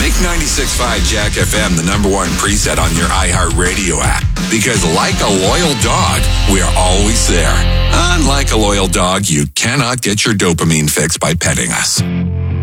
Make 96.5 Jack FM the number one preset on your iHeartRadio app. Because like a loyal dog, we're always there. Unlike a loyal dog, you cannot get your dopamine fix by petting us.